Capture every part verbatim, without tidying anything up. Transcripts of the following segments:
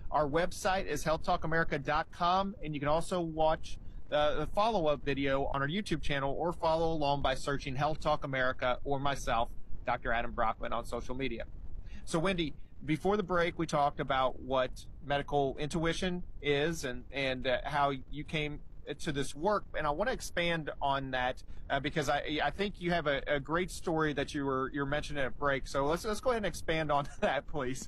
Our website is health talk america dot com, and you can also watch uh, the follow-up video on our YouTube channel or follow along by searching Health Talk America or myself, Doctor Adam Brockman, on social media. So, Wendy, before the break, we talked about what medical intuition is and, and uh, how you came to this work. And I want to expand on that uh, because I I think you have a, a great story that you were you're mentioning at break. So let's let's go ahead and expand on that, please.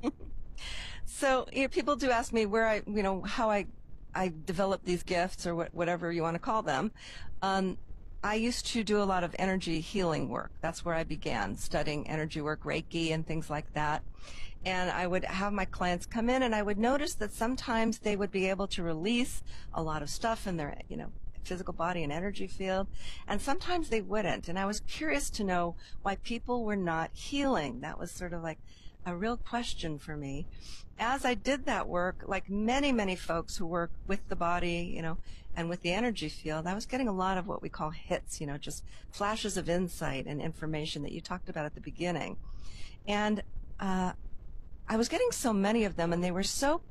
So, you know, people do ask me where I, you know, how I, I developed these gifts or what, whatever you want to call them. Um, I used to do a lot of energy healing work. That's where I began studying energy work, Reiki and things like that. And I would have my clients come in and I would notice that sometimes they would be able to release a lot of stuff in their, you know, physical body and energy field. And sometimes they wouldn't. And I was curious to know why people were not healing. That was sort of like a real question for me. As I did that work, like many, many folks who work with the body, you know, and with the energy field, I was getting a lot of what we call hits, you know, just flashes of insight and information that you talked about at the beginning. And uh, I was getting so many of them, and they were so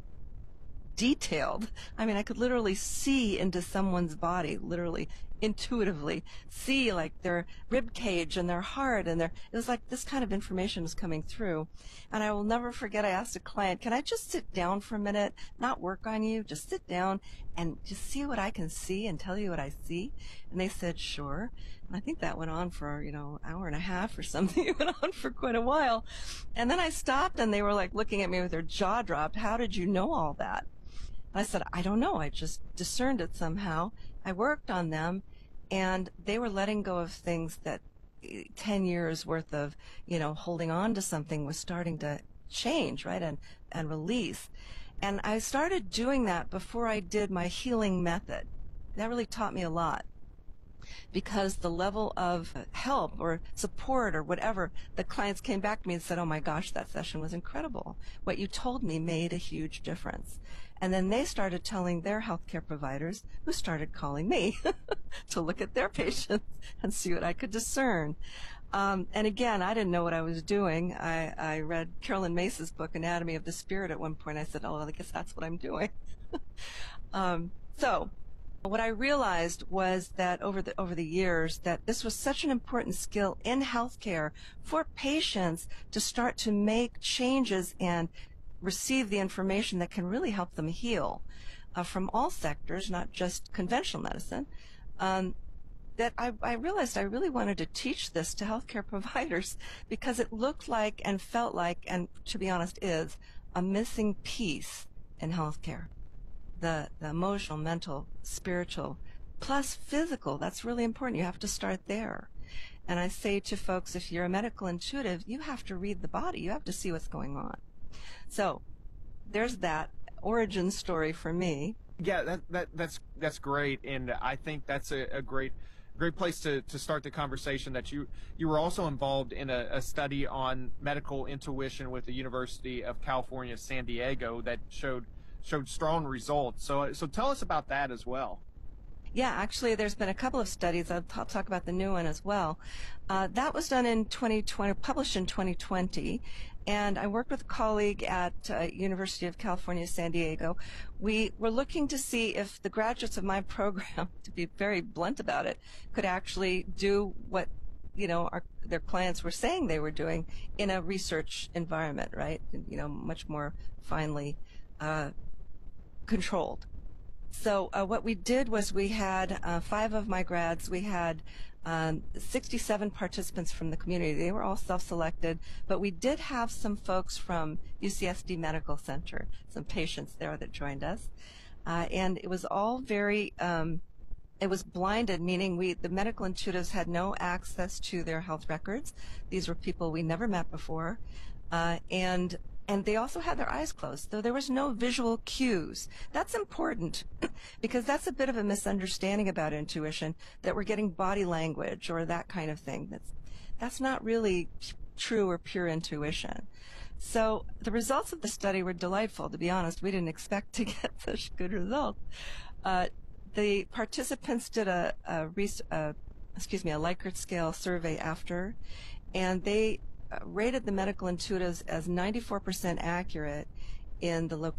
detailed. I mean, I could literally see into someone's body, literally, intuitively, see like their rib cage and their heart and their, it was like this kind of information was coming through. And I will never forget, I asked a client, can I just sit down for a minute, not work on you, just sit down and just see what I can see and tell you what I see? And they said, sure. And I think that went on for, you know, an hour and a half or something. It went on for quite a while. And then I stopped and they were like looking at me with their jaw dropped. How did you know all that? I said, I don't know. I just discerned it somehow. I worked on them, and they were letting go of things that ten years worth of, you know, holding on to something was starting to change, right, and, and release. And I started doing that before I did my healing method. That really taught me a lot, because the level of help or support or whatever, the clients came back to me and said, oh my gosh, that session was incredible. What you told me made a huge difference. And then they started telling their healthcare providers, who started calling me to look at their patients and see what I could discern. Um, and again, I didn't know what I was doing. I, I read Carolyn Mace's book, Anatomy of the Spirit, at one point. I said, oh, well, I guess that's what I'm doing. um, so, what I realized was that over the over the years that this was such an important skill in healthcare for patients to start to make changes and receive the information that can really help them heal uh, from all sectors, not just conventional medicine. Um, that I, I realized I really wanted to teach this to healthcare providers because it looked like and felt like, and to be honest is, a missing piece in healthcare. The, the emotional, mental, spiritual, plus physical. That's really important. You have to start there. And I say to folks, if you're a medical intuitive, you have to read the body. You have to see what's going on. So there's that origin story for me. Yeah, that, that that's that's great, and I think that's a, a great great place to, to start the conversation. That you you were also involved in a, a study on medical intuition with the University of California, San Diego, that showed showed strong results. So so tell us about that as well. Yeah, actually, there's been a couple of studies. I'll, I'll talk about the new one as well. Uh, that was done in twenty twenty, published in twenty twenty, and I worked with a colleague at uh, University of California, San Diego. We were looking to see if the graduates of my program, to be very blunt about it, could actually do what, you know, our, their clients were saying they were doing in a research environment, right? You know, much more finely uh, controlled. So uh, what we did was we had uh, five of my grads. We had um, sixty-seven participants from the community. They were all self-selected, but we did have some folks from U C S D Medical Center, some patients there that joined us. Uh, and it was all very, um, it was blinded, meaning we, the medical intuitives had no access to their health records. These were people we never met before. Uh, and And they also had their eyes closed, so there was no visual cues. That's important because that's a bit of a misunderstanding about intuition, that we're getting body language or that kind of thing. That's, that's not really true or pure intuition. So the results of the study were delightful, to be honest. We didn't expect to get such good results. Uh, the participants did a, a, a excuse me, a Likert scale survey after, and they Uh, rated the medical intuitives as ninety-four percent accurate in the location